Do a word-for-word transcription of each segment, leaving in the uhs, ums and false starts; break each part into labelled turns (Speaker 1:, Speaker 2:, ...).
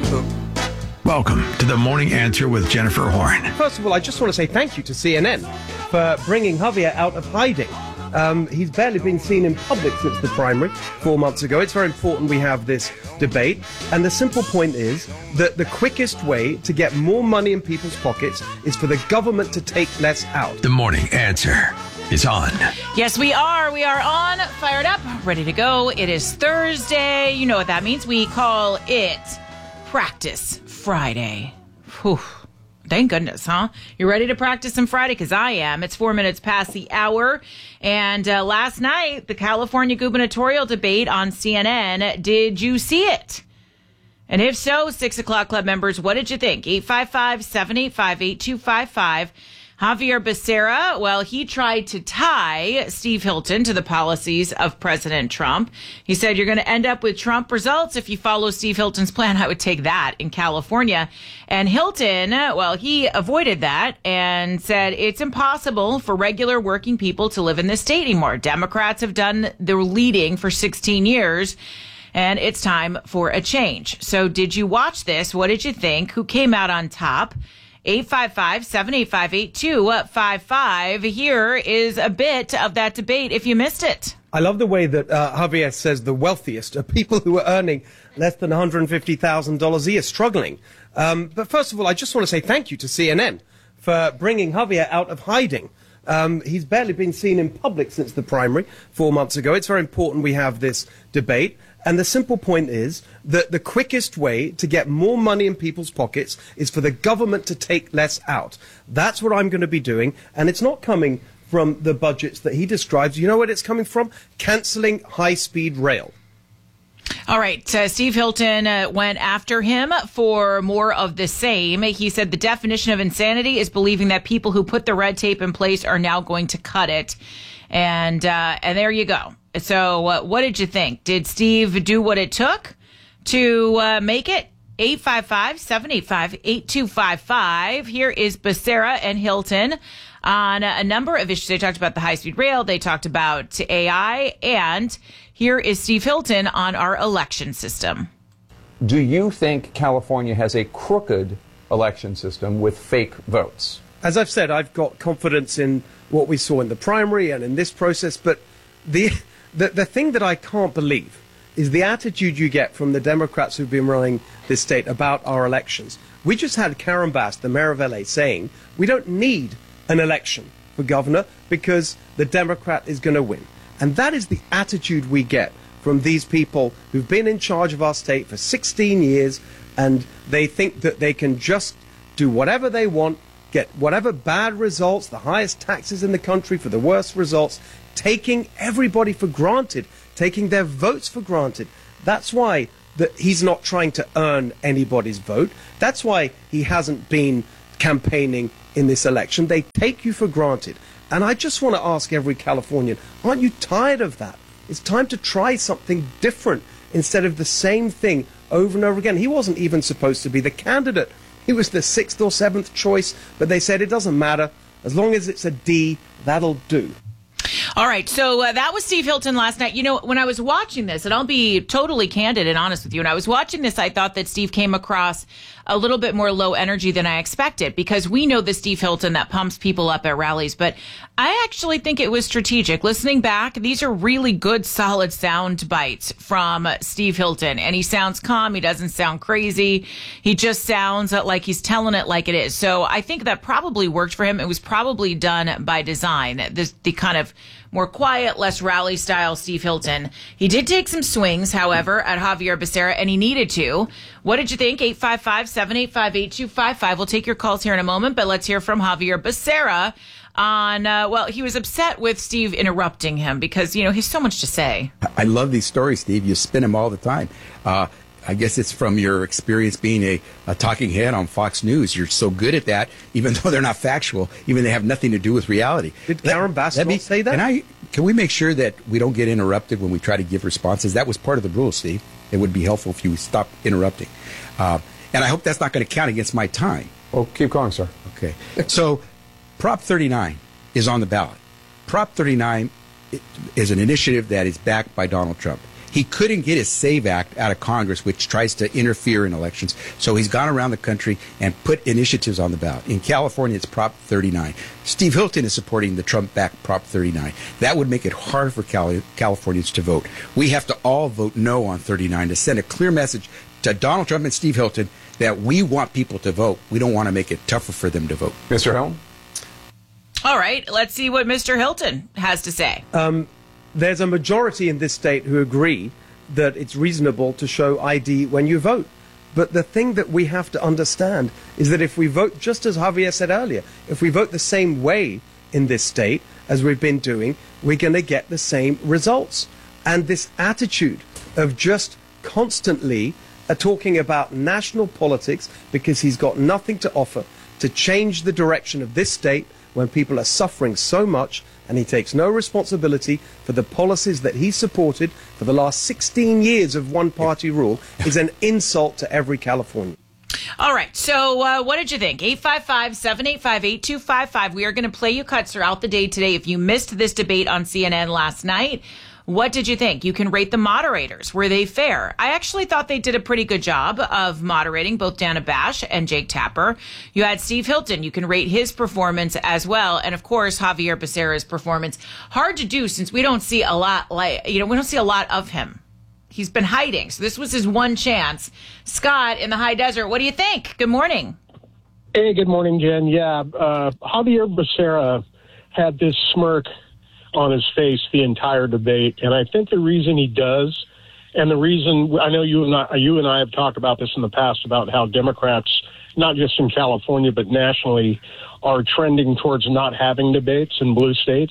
Speaker 1: Welcome to the Morning Answer with Jennifer Horn.
Speaker 2: First of all, I just want to say thank you to C N N for bringing Javier out of hiding. Um, he's barely been seen in public since the primary four months ago. It's very important we have this debate. And the simple point is that the quickest way to get more money in people's pockets is for the government to take less out.
Speaker 1: The Morning Answer is on.
Speaker 3: Yes, we are. We are on, fired up, ready to go. It is Thursday. You know what that means. We call it Practice Friday. Whew. Thank goodness, huh? You're ready to practice on Friday? Because I am. It's four minutes past the hour. And uh, last night, the California gubernatorial debate on C N N. Did you see it? And if so, six o'clock Club members, what did you think? eight five five, seven eight five, eight two five five. Javier Becerra, well, he tried to tie Steve Hilton to the policies of President Trump. He said, you're going to end up with Trump results if you follow Steve Hilton's plan. I would take that in California. And Hilton, well, he avoided that and said it's impossible for regular working people to live in this state anymore. Democrats have done the leading for sixteen years. And it's time for a change. So did you watch this? What did you think? Who came out on top? eight five five, seven eight five, eight two five five. Here is a bit of that debate if you missed it.
Speaker 2: I love the way that uh, Javier says the wealthiest are people who are earning less than one hundred fifty thousand dollars a year, struggling. Um, but first of all, I just want to say thank you to C N N for bringing Javier out of hiding. Um, he's barely been seen in public since the primary four months ago. It's very important we have this debate. And the simple point is that the quickest way to get more money in people's pockets is for the government to take less out. That's what I'm going to be doing. And it's not coming from the budgets that he describes. You know what it's coming from? Cancelling high-speed rail.
Speaker 3: All right. Uh, Steve Hilton uh, went after him for more of the same. He said the definition of insanity is believing that people who put the red tape in place are now going to cut it. And uh, and there you go. So uh, what did you think? Did Steve do what it took to uh, make it? eight five five, seven eight five, eight two five five. Here is Becerra and Hilton on a number of issues. They talked about the high-speed rail. They talked about A I. And here is Steve Hilton on our election system.
Speaker 4: Do you think California has a crooked election system with fake votes?
Speaker 2: As I've said, I've got confidence in what we saw in the primary and in this process. But the, the, the thing that I can't believe is the attitude you get from the Democrats who've been running this state about our elections. We just had Karen Bass, the mayor of L A, saying we don't need an election for governor because the Democrat is going to win. And that is the attitude we get from these people who've been in charge of our state for sixteen years, and they think that they can just do whatever they want, get whatever bad results, the highest taxes in the country for the worst results, taking everybody for granted, taking their votes for granted. That's why that he's not trying to earn anybody's vote. That's why he hasn't been campaigning in this election. They take you for granted. And I just want to ask every Californian, aren't you tired of that? It's time to try something different instead of the same thing over and over again. He wasn't even supposed to be the candidate. He was the sixth or seventh choice, but they said it doesn't matter. As long as it's a D, that'll do.
Speaker 3: All right, so uh, that was Steve Hilton last night. You know, when I was watching this, and I'll be totally candid and honest with you, when I was watching this, I thought that Steve came across a little bit more low energy than I expected, because we know the Steve Hilton that pumps people up at rallies, but I actually think it was strategic. Listening back, these are really good, solid sound bites from Steve Hilton, and he sounds calm. He doesn't sound crazy. He just sounds like he's telling it like it is. So I think that probably worked for him. It was probably done by design. This, the kind of more quiet, less rally style Steve Hilton. He did take some swings, however, at Javier Becerra, and he needed to. What did you think? eight five five, seven eight five, eight two five five. We'll take your calls here in a moment, but let's hear from Javier Becerra on, uh, well, he was upset with Steve interrupting him because, you know, he has so much to say.
Speaker 5: I love these stories, Steve. You spin them all the time. Uh, I guess it's from your experience being a, a talking head on Fox News. You're so good at that, even though they're not factual, even they have nothing to do with reality.
Speaker 2: Did Karen Bass say that?
Speaker 5: Can, I, can we make sure that we don't get interrupted when we try to give responses? That was part of the rule, Steve. It would be helpful if you stop interrupting. Uh, and I hope that's not going to count against my time.
Speaker 4: Well, keep going, sir.
Speaker 5: Okay. So Prop thirty-nine is on the ballot. Prop thirty-nine is an initiative that is backed by Donald Trump. He couldn't get his SAVE Act out of Congress, which tries to interfere in elections. So he's gone around the country and put initiatives on the ballot. In California, it's Prop thirty-nine. Steve Hilton is supporting the Trump-backed Prop thirty-nine. That would make it hard for Cali- Californians to vote. We have to all vote no on thirty-nine to send a clear message to Donald Trump and Steve Hilton that we want people to vote. We don't want to make it tougher for them to vote.
Speaker 4: Mister Hilton?
Speaker 3: All right, let's see what Mister Hilton has to say.
Speaker 2: Um, there's a majority in this state who agree that it's reasonable to show I D when you vote. But the thing that we have to understand is that if we vote, just as Javier said earlier, if we vote the same way in this state as we've been doing, we're going to get the same results. And this attitude of just constantly uh, talking about national politics because he's got nothing to offer to change the direction of this state when people are suffering so much, and he takes no responsibility for the policies that he supported for the last sixteen years of one-party rule, is an insult to every Californian.
Speaker 3: All right, so uh, what did you think? eight five five, seven eight five, eight two five five. We are going to play you cuts throughout the day today. If you missed this debate on C N N last night, what did you think? You can rate the moderators. Were they fair? I actually thought they did a pretty good job of moderating both Dana Bash and Jake Tapper. You had Steve Hilton. You can rate his performance as well. And of course, Javier Becerra's performance. Hard to do since we don't see a lot like, you know, we don't see a lot of him. He's been hiding. So this was his one chance. Scott in the high desert, what do you think? Good morning.
Speaker 6: Hey, good morning, Jen. Yeah, uh, Javier Becerra had this smirk on his face the entire debate, and I think the reason he does, and the reason I know you and I, you and I have talked about this in the past about how Democrats, not just in California but nationally, are trending towards not having debates in blue states.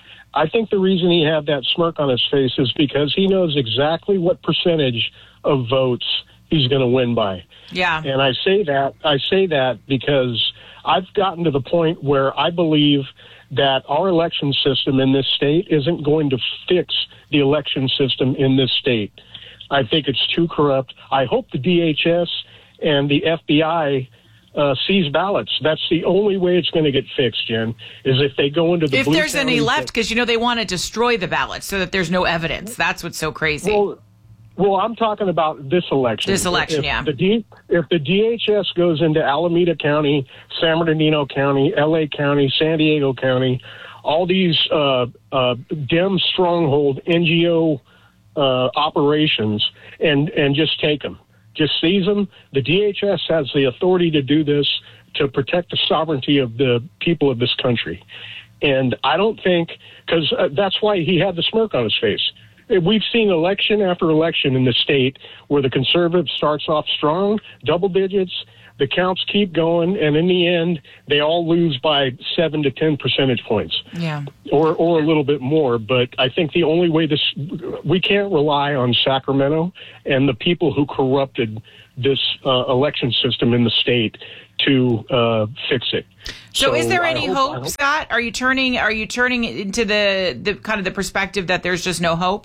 Speaker 6: I think the reason he had that smirk on his face is because he knows exactly what percentage of votes he's going to win by.
Speaker 3: Yeah.
Speaker 6: And I say that I say that because I've gotten to the point where I believe that our election system in this state isn't going to fix the election system in this state. I think it's too corrupt. I hope the D H S and the F B I uh, seize ballots. That's the only way it's going to get fixed, Jen, is if they go into the
Speaker 3: If
Speaker 6: blue
Speaker 3: there's any
Speaker 6: counties
Speaker 3: left,
Speaker 6: that-
Speaker 3: because, you know, they want to destroy the ballots so that there's no evidence. That's what's so crazy.
Speaker 6: Well, Well, I'm talking about this election.
Speaker 3: This election,
Speaker 6: if
Speaker 3: yeah.
Speaker 6: The D, if the D H S goes into Alameda County, San Bernardino County, L A County, San Diego County, all these uh, uh, Dem stronghold N G O uh, operations, and, and just take them. Just seize them. The D H S has the authority to do this to protect the sovereignty of the people of this country. And I don't think, because uh, that's why he had the smirk on his face. We've seen election after election in the state where the conservative starts off strong, double digits, the counts keep going, and in the end, they all lose by seven to ten percentage points.
Speaker 3: Yeah.
Speaker 6: Or, or a little bit more. But I think the only way this, we can't rely on Sacramento and the people who corrupted this uh, election system in the state to uh, fix it.
Speaker 3: So,
Speaker 6: So
Speaker 3: is there
Speaker 6: I
Speaker 3: any
Speaker 6: hope-
Speaker 3: hope,
Speaker 6: I hope-
Speaker 3: Scott? Are you turning, are you turning into the, the kind of the perspective that there's just no hope?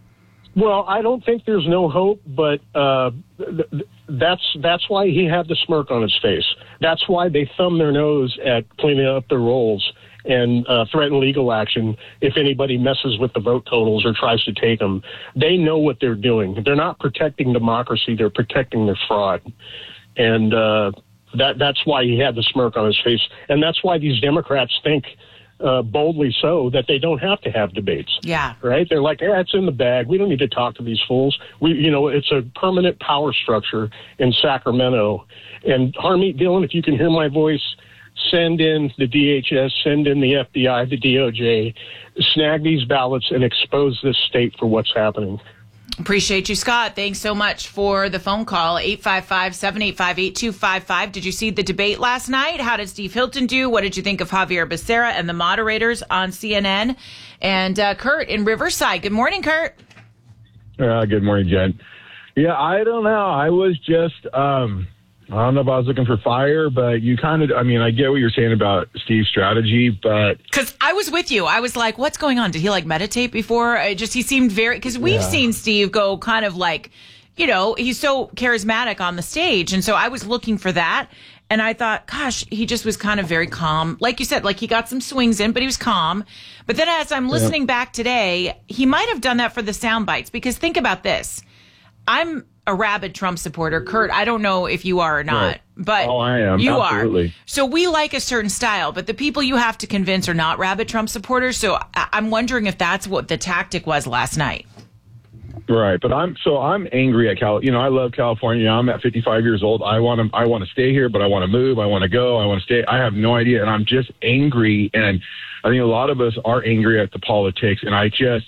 Speaker 6: Well, I don't think there's no hope, but uh, th- th- that's that's why he had the smirk on his face. That's why they thumb their nose at cleaning up their rolls and uh, threaten legal action if anybody messes with the vote totals or tries to take them. They know what they're doing. They're not protecting democracy. They're protecting their fraud. And uh, that that's why he had the smirk on his face. And that's why these Democrats think Uh, boldly so that they don't have to have debates.
Speaker 3: Yeah.
Speaker 6: Right? They're like, yeah, it's in the bag. We don't need to talk to these fools. We, you know, it's a permanent power structure in Sacramento. And Harmeet Dillon, if you can hear my voice, send in the D H S, send in the F B I, the D O J, snag these ballots and expose this state for what's happening.
Speaker 3: Appreciate you, Scott. Thanks so much for the phone call. eight five five, seven eight five, eight two five five. Did you see the debate last night? How did Steve Hilton do? What did you think of Javier Becerra and the moderators on C N N? And uh, Kurt in Riverside. Good morning, Kurt.
Speaker 7: Uh, good morning, Jen. Yeah, I don't know. I was just, um, I don't know if I was looking for fire, but you kind of, I mean, I get what you're saying about Steve's strategy, but.
Speaker 3: Because I was with you. I was like, what's going on? Did he like meditate before? I just, he seemed very, because we've
Speaker 7: Yeah.
Speaker 3: seen Steve go kind of like, you know, he's so charismatic on the stage. And so I was looking for that. And I thought, gosh, he just was kind of very calm. Like you said, like he got some swings in, but he was calm. But then as I'm listening yeah. back today, he might have done that for the sound bites, because think about this. I'm a rabid Trump supporter. Kurt, I don't know if you are or not,
Speaker 7: right.
Speaker 3: but
Speaker 7: oh, I am.
Speaker 3: you
Speaker 7: Absolutely.
Speaker 3: are. So we like a certain style, but the people you have to convince are not rabid Trump supporters. So I- I'm wondering if that's what the tactic was last night.
Speaker 7: Right, but I'm so I'm angry at Cal. You know, I love California. I'm at fifty-five years old. I want to I want to stay here, but I want to move. I want to go. I want to stay. I have no idea, and I'm just angry. And I think a lot of us are angry at the politics. And I just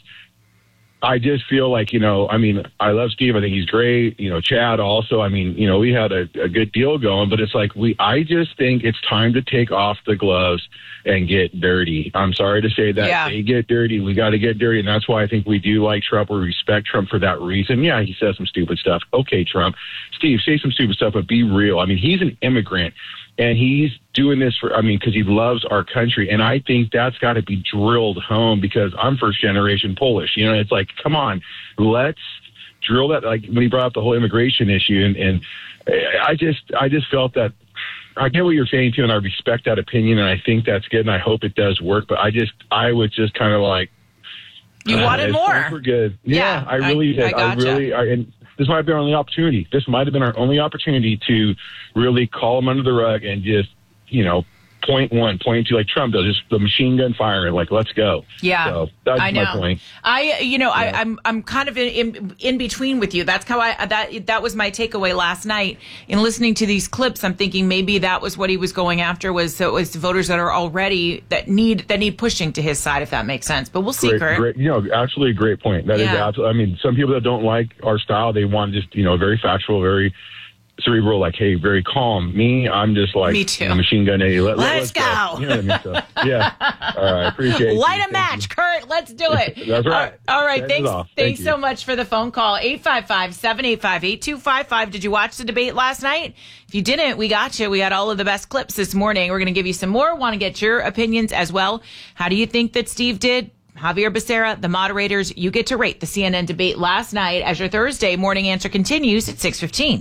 Speaker 7: I just feel like, you know, I mean, I love Steve. I think he's great. You know, Chad also. I mean, you know, we had a, a good deal going, but it's like we. I just think it's time to take off the gloves and get dirty. I'm sorry to say that.
Speaker 3: Yeah.
Speaker 7: They get dirty. We got to get dirty. And that's why I think we do like Trump. We respect Trump for that reason. Yeah, he says some stupid stuff. Okay, Trump. Steve, say some stupid stuff, but be real. I mean, he's an immigrant, and he's doing this for, I mean, because he loves our country. And I think that's got to be drilled home, because I'm first generation Polish. You know, it's like, come on, let's drill that. Like when he brought up the whole immigration issue, and, and I just, I just felt that, I get what you're saying too, and I respect that opinion, and I think that's good, and I hope it does work. But I just, I was just kind of like,
Speaker 3: you uh, wanted more.
Speaker 7: Super good. Yeah,
Speaker 3: yeah,
Speaker 7: I really
Speaker 3: I,
Speaker 7: did.
Speaker 3: I,
Speaker 7: I
Speaker 3: gotcha.
Speaker 7: really, I, and this might have been our only opportunity. This might have been our only opportunity to really call him under the rug and just, you know, point one, point two, like Trump does, just the machine gun firing, like, let's go.
Speaker 3: Yeah,
Speaker 7: so that's
Speaker 3: I know.
Speaker 7: my point.
Speaker 3: I, you know,
Speaker 7: yeah.
Speaker 3: I, I'm, I'm kind of in, in in between with you. That's how I that that was my takeaway last night in listening to these clips. I'm thinking maybe that was what he was going after, was so was voters that are already that need that need pushing to his side, if that makes sense. But we'll see,
Speaker 7: Great,
Speaker 3: Kurt.
Speaker 7: great, you know, absolutely a great point. That
Speaker 3: yeah.
Speaker 7: is absolutely. I mean, some people that don't like our style, they want just, you know, very factual, very cerebral, like, hey, very calm. Me, I'm just like,
Speaker 3: Me too.
Speaker 7: You know, machine gun. Hey, let,
Speaker 3: let's, let's go.
Speaker 7: go. You know what I mean? So, yeah. All right. Appreciate it.
Speaker 3: Light a match, Kurt. Let's do it.
Speaker 7: That's right.
Speaker 3: Uh, all right.
Speaker 7: Send
Speaker 3: Thanks.
Speaker 7: Thank
Speaker 3: Thanks
Speaker 7: you.
Speaker 3: so much for the phone call. eight five five, seven eight five, eight two five five. Did you watch the debate last night? If you didn't, we got you. We had all of the best clips this morning. We're going to give you some more. Want to get your opinions as well. How do you think that Steve did? Javier Becerra, the moderators, you get to rate the C N N debate last night as your Thursday morning answer continues at six fifteen.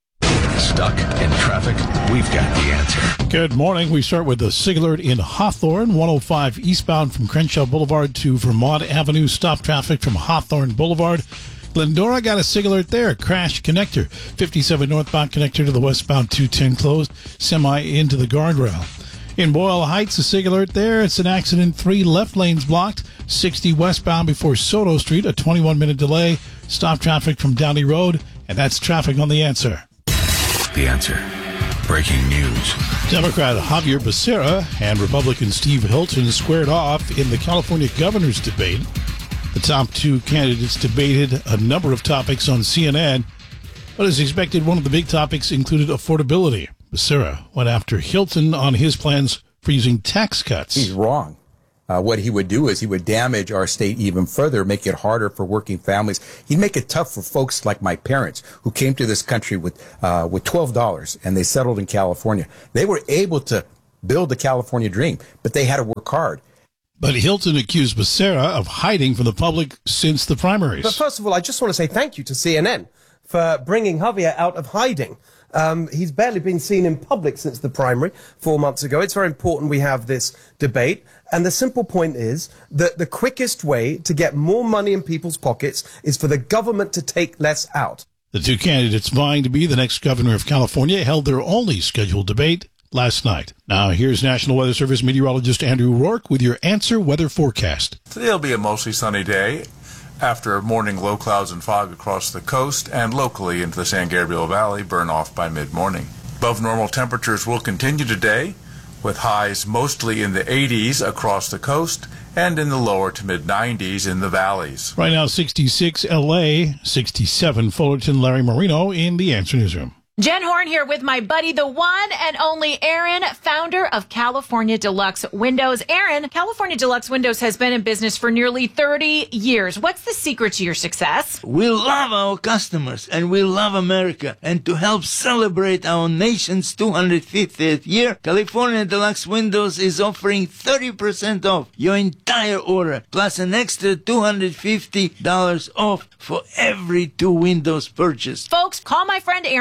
Speaker 1: Stuck in traffic? We've got the answer.
Speaker 8: Good morning. We start with the Siglard in Hawthorne, one oh five eastbound from Crenshaw Boulevard to Vermont Avenue. Stop traffic from Hawthorne Boulevard. Glendora got a Siglard there. Crash connector. fifty-seven northbound connector to the westbound two ten closed. Semi into the guardrail. In Boyle Heights, a Siglard there. It's an accident. Three left lanes blocked. sixty westbound before Soto Street. A twenty-one minute delay. Stop traffic from Downey Road. And that's traffic on The Answer.
Speaker 1: The Answer. Breaking news.
Speaker 8: Democrat Javier Becerra and Republican Steve Hilton squared off in the California governor's debate. The top two candidates debated a number of topics on C N N, but as expected, one of the big topics included affordability. Becerra went after Hilton on his plans for using tax cuts.
Speaker 5: He's wrong. Uh, what he would do is he would damage our state even further, make it harder for working families. He'd make it tough for folks like my parents who came to this country with uh, with twelve dollars and they settled in California. They were able to build the California dream, but they had to work hard.
Speaker 8: But Hilton accused Becerra of hiding from the public since the primaries.
Speaker 2: But first of all, I just want to say thank you to C N N for bringing Javier out of hiding. Um, he's barely been seen in public since the primary four months ago. It's very important we have this debate. And the simple point is that the quickest way to get more money in people's pockets is for the government to take less out.
Speaker 8: The two candidates vying to be the next governor of California held their only scheduled debate last night. Now, here's National Weather Service meteorologist Andrew Rourke with your Answer weather forecast.
Speaker 9: Today will be a mostly sunny day after morning low clouds and fog across the coast and locally into the San Gabriel Valley burn off by mid-morning. Above normal temperatures will continue today with highs mostly in the eighties across the coast and in the lower to mid nineties in the valleys.
Speaker 8: Right now, sixty-six L A, sixty-seven Fullerton, Larry Marino in the Answer Newsroom.
Speaker 3: Jen Horn here with my buddy, the one and only Aaron, founder of California Deluxe Windows. Aaron, California Deluxe Windows has been in business for nearly thirty years. What's the secret to your success?
Speaker 10: We love our customers and we love America. And to help celebrate our nation's two hundred fiftieth year, California Deluxe Windows is offering thirty percent off your entire order, plus an extra two hundred fifty dollars off for every two windows purchased.
Speaker 3: Folks, call my friend Aaron for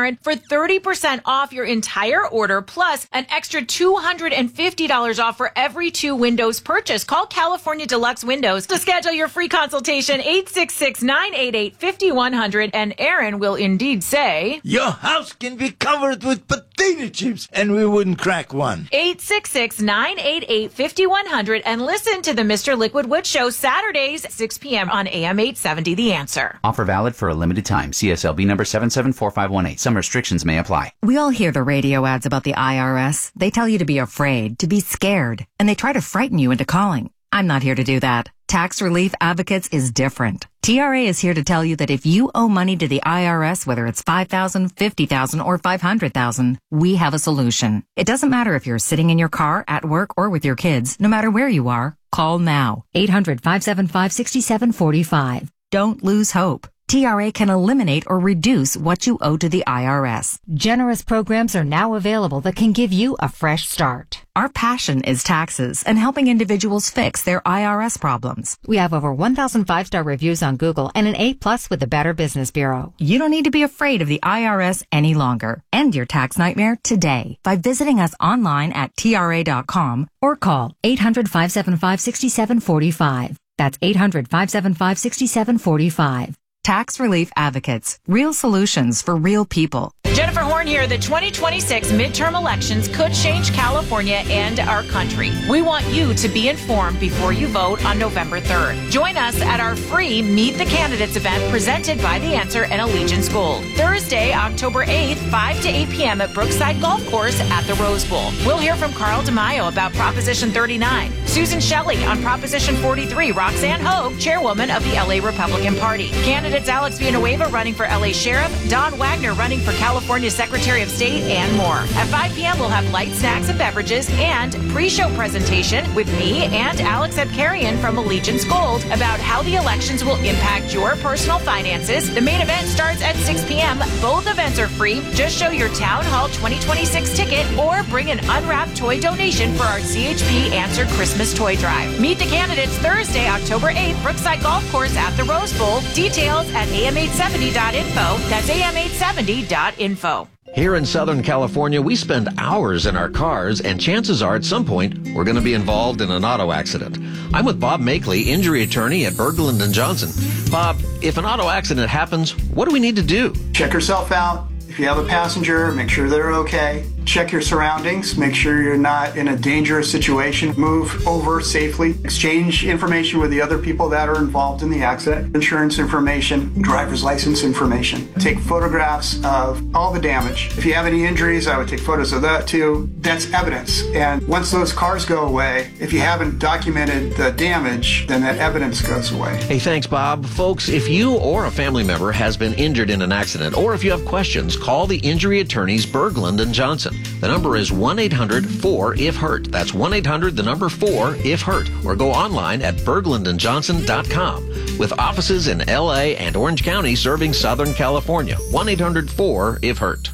Speaker 3: thirty percent off your entire order, plus an extra two hundred fifty dollars off for every two windows purchase. Call California Deluxe Windows to schedule your free consultation, eight six six, nine eight eight, five one zero zero, and Aaron will indeed say,
Speaker 10: your house can be covered with potato chips and we wouldn't crack one.
Speaker 3: eight six six, nine eight eight, five one zero zero, and listen to the Mister Liquid Wood Show Saturdays, six p.m. on A M eight seventy, The Answer.
Speaker 11: Offer valid for a limited time. C S L B number seven seven four five one eight. Some restrictions may apply.
Speaker 12: We all hear the radio ads about the I R S. They tell you to be afraid, to be scared, and they try to frighten you into calling. I'm not here to do that. Tax Relief Advocates is different. T R A is here to tell you that if you owe money to the I R S, whether it's five thousand dollars, fifty thousand dollars, or five hundred thousand dollars, we have a solution. It doesn't matter if you're sitting in your car, at work, or with your kids. No matter where you are, call now. eight hundred, five seven five, six seven four five. Don't lose hope. T R A can eliminate or reduce what you owe to the I R S.
Speaker 13: Generous programs are now available that can give you a fresh start.
Speaker 12: Our passion is taxes and helping individuals fix their I R S problems.
Speaker 13: We have over one thousand five-star reviews on Google and an A plus with the Better Business Bureau.
Speaker 12: You don't need to be afraid of the I R S any longer. End your tax nightmare today by visiting us online at T R A dot com or call eight hundred, five seven five, six seven four five. That's eight hundred, five seven five, six seven four five. Tax Relief Advocates. Real solutions for real people.
Speaker 3: Jennifer Horn here. The twenty twenty-six midterm elections could change California and our country. We want you to be informed before you vote on November third. Join us at our free Meet the Candidates event presented by The Answer and Allegiance Gold. Thursday, October eighth, five to eight p.m. at Brookside Golf Course at the Rose Bowl. We'll hear from Carl DeMaio about Proposition thirty-nine, Susan Shelley on Proposition forty-three, Roxanne Hogue, chairwoman of the L A Republican Party. Candidates Alex Villanueva running for L A Sheriff, Don Wagner running for California Secretary of State, and more. At five p.m., we'll have light snacks and beverages and pre-show presentation with me and Alex Abkarian from Allegiance Gold about how the elections will impact your personal finances. The main event starts at six p.m. Both events are free. Just show your Town Hall twenty twenty-six ticket or bring an unwrapped toy donation for our C H P Answer Christmas Toy Drive. Meet the candidates Thursday, October eighth, Brookside Golf Course at the Rose Bowl. Details at A M eight seventy dot info. That's A M eight seventy dot info.
Speaker 14: Here in Southern California, we spend hours in our cars, and chances are at some point we're going to be involved in an auto accident. I'm with Bob Makeley, injury attorney at Berglund and Johnson. Bob, if an auto accident happens, what do we need to do?
Speaker 15: Check yourself out. If you have a passenger, make sure they're okay. Check your surroundings. Make sure you're not in a dangerous situation. Move over safely. Exchange information with the other people that are involved in the accident. Insurance information, driver's license information. Take photographs of all the damage. If you have any injuries, I would take photos of that too. That's evidence. And once those cars go away, if you haven't documented the damage, then that evidence goes away.
Speaker 14: Hey, thanks, Bob. Folks, if you or a family member has been injured in an accident, or if you have questions, call the injury attorneys Berglund and Johnson. The number is one eight hundred four if hurt. That's one eight hundred, the number four, if hurt. Or go online at berglund and johnson dot com. With offices in L A and Orange County serving Southern California. one eight hundred four if hurt.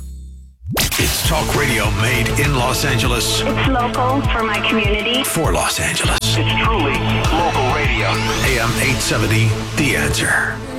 Speaker 1: It's talk radio made in Los Angeles.
Speaker 16: It's local for my community.
Speaker 1: For Los Angeles.
Speaker 16: It's truly local radio.
Speaker 1: A M eight seventy, The Answer.